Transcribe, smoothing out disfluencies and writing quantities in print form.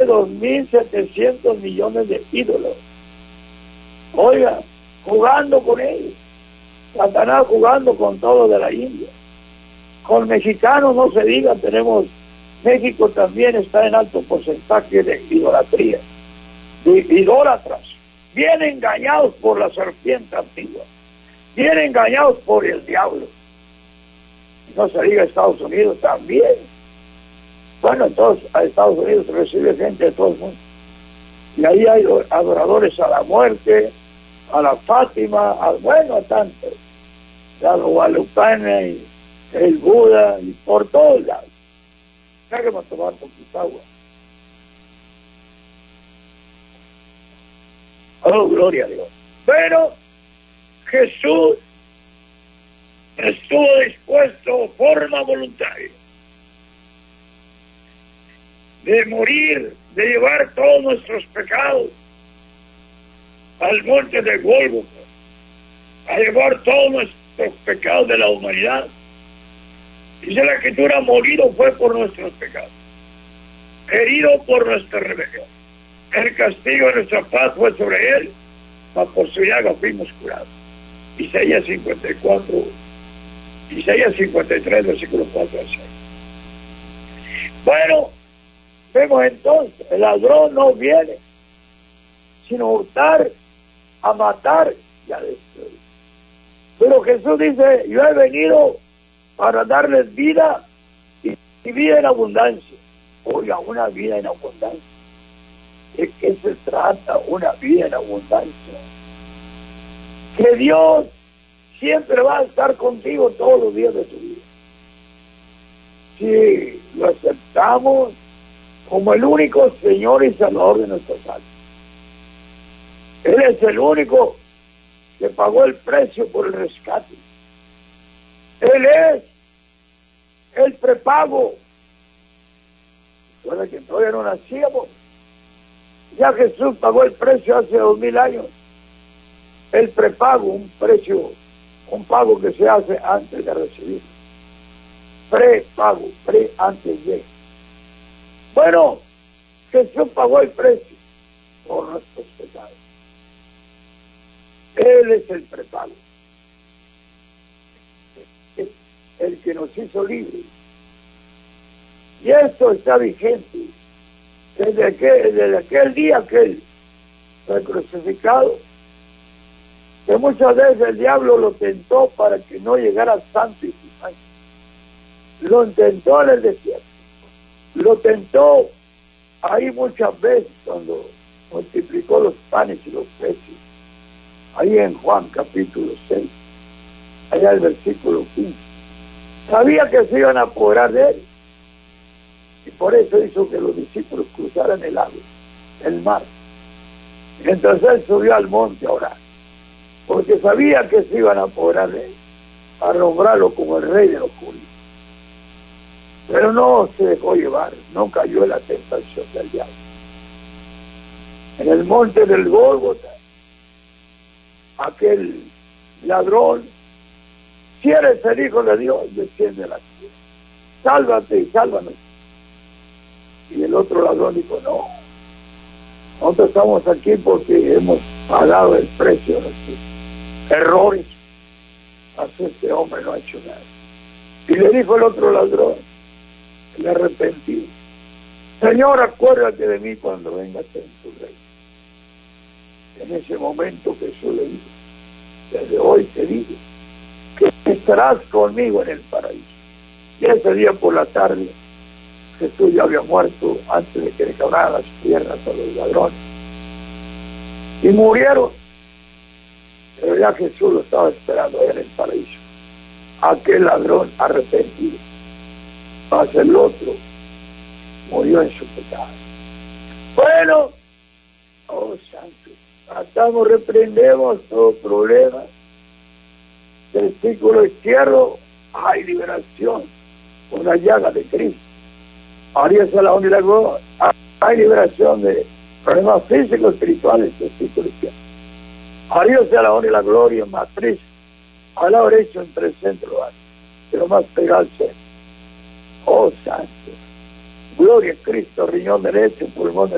2.700 millones de ídolos. Oiga, jugando con ellos. Satanás jugando con todo de la India. Con mexicanos no se diga, México también está en alto porcentaje de idolatría, de idólatras, bien engañados por la serpiente antigua, bien engañados por el diablo. No se diga Estados Unidos también. Bueno, entonces a Estados Unidos recibe gente de todo el mundo. Y ahí hay adoradores a la muerte, a la Fátima, a tantos, a los guadalupanes, el Buda, y por todos lados. Déjame tomar poquita agua. Oh, gloria a Dios. Pero Jesús estuvo dispuesto de forma voluntaria de morir, de llevar todos nuestros pecados al monte de Gólgota, a llevar todos nuestros pecados de la humanidad. Dice la Escritura, molido fue por nuestros pecados, herido por nuestra rebelión. El castigo de nuestra paz fue sobre él, mas por su llaga fuimos curados. Isaías 53, versículo 4 al 6. Bueno, vemos entonces, el ladrón no viene sino a hurtar, a matar y a destruir. Pero Jesús dice, yo he venido para darles vida y vida en abundancia. Oiga, una vida en abundancia. ¿De qué se trata una vida en abundancia? Que Dios siempre va a estar contigo todos los días de tu vida. Si lo aceptamos como el único Señor y Salvador de nuestras almas. Él es el único que pagó el precio por el rescate. Él es el prepago. Recuerda que todavía no nacíamos. Ya Jesús pagó el precio hace 2000 años. El prepago, un pago que se hace antes de recibir. Prepago, antes de. Bueno, Jesús pagó el precio por nuestros pecados. Él es el prepago. El que nos hizo libres. Y esto está vigente desde aquel día que Él fue crucificado, que muchas veces el diablo lo tentó para que no llegara santo y sin mancha. Lo intentó en el desierto, lo tentó ahí muchas veces cuando multiplicó los panes y los peces, ahí en Juan capítulo 6, allá el versículo 15. Sabía que se iban a apoderar de él, y por eso hizo que los discípulos cruzaran el agua, el mar. Y entonces él subió al monte a orar, porque sabía que se iban a apoderar de él, a nombrarlo como el rey de los judíos. Pero no se dejó llevar, no cayó en la tentación del diablo. En el monte del Gólgota, aquel ladrón, si eres el Hijo de Dios, desciende a la tierra. Sálvate y sálvanos. Y el otro ladrón dijo, no, nosotros estamos aquí porque hemos pagado el precio de nuestros errores. Así este hombre no ha hecho nada. Y le dijo el otro ladrón, el arrepentido, Señor, acuérdate de mí cuando vengas en tu reino. En ese momento Jesús le dijo, desde hoy te digo que estarás conmigo en el paraíso. Y ese día por la tarde, Jesús ya había muerto antes de que le quebraran las piernas a los ladrones. Y murieron. Pero ya Jesús lo estaba esperando allá en el paraíso. Aquel ladrón arrepentido. Más el otro murió en su pecado. Bueno, oh santo, tratamos, reprendemos todo problema. Del círculo izquierdo hay liberación, una llaga de Cristo. Haría la única gloria. Hay liberación de problemas físicos, espirituales del círculo izquierdo. Haría la única gloria matriz, al lado derecho entre el centro y pero más pegado al centro. Oh santo, gloria a Cristo, riñón derecho, pulmón derecho.